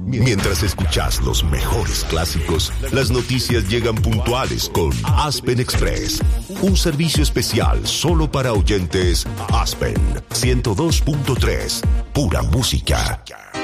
Mientras escuchas los mejores clásicos, las noticias llegan puntuales con Aspen Express, un servicio especial solo para oyentes Aspen 102.3, pura música.